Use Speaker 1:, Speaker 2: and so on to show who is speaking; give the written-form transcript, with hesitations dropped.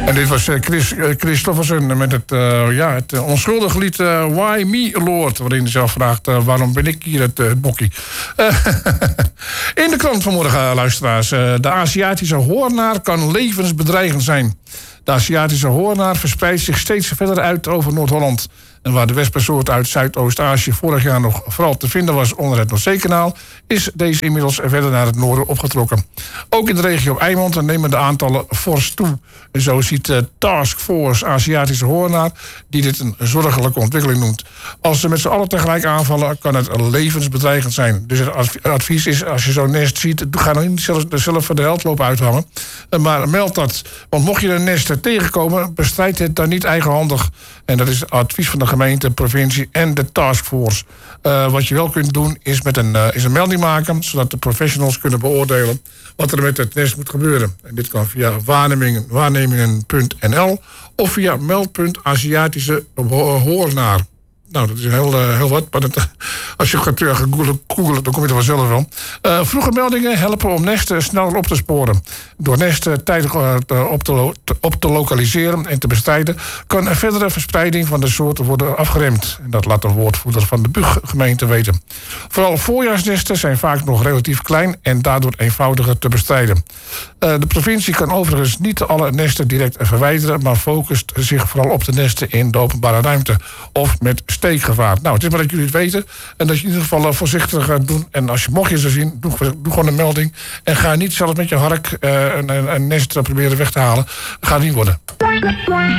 Speaker 1: En dit was Chris Christofferson met het onschuldige lied Why Me Lord, waarin hij zelf vraagt waarom ben ik hier het bokkie. In de krant vanmorgen, luisteraars. De Aziatische hoornaar kan levensbedreigend zijn. De Aziatische hoornaar verspreidt zich steeds verder uit over Noord-Holland. En waar de wespensoort uit Zuidoost-Azië vorig jaar nog vooral te vinden was onder het Noordzeekanaal, is deze inmiddels verder naar het noorden opgetrokken. Ook in de regio Eimond nemen de aantallen fors toe. En zo ziet de Taskforce Aziatische hoornaar, die dit een zorgelijke ontwikkeling noemt. Als ze met z'n allen tegelijk aanvallen, kan het levensbedreigend zijn. Dus het advies is, als je zo'n nest ziet, ga dan niet zelf voor de held lopen uithangen. Maar meld dat. Want mocht je een nest tegenkomen, bestrijd het dan niet eigenhandig. En dat is het advies van de gemeente, provincie en de taskforce. Wat je wel kunt doen, is een melding maken, zodat de professionals kunnen beoordelen wat er met het nest moet gebeuren. En dit kan via waarnemingen.nl of via meld.Aziatische hoornaar. Nou, dat is heel wat. Maar als je gaat googlen, dan kom je er vanzelf wel. Vroege meldingen helpen om nesten sneller op te sporen. Door nesten tijdig op te lokaliseren en te bestrijden, kan een verdere verspreiding van de soorten worden afgeremd. En dat laat de woordvoerder van de Buggemeente weten. Vooral voorjaarsnesten zijn vaak nog relatief klein en daardoor eenvoudiger te bestrijden. De provincie kan overigens niet alle nesten direct verwijderen, maar focust zich vooral op de nesten in de openbare ruimte of met steekgevaar. Nou, het is maar dat jullie het weten en dat je in ieder geval voorzichtig gaat doen. En mocht je ze zien, doe gewoon een melding. En ga niet zelf met je hark een nest proberen weg te halen. Dat gaat niet worden.